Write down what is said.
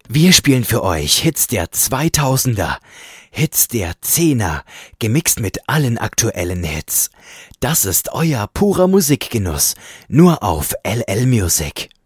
Wir spielen für euch Hits der 2000er, Hits der 10er, gemixt mit allen aktuellen Hits. Das ist euer purer Musikgenuss, nur auf LL Music.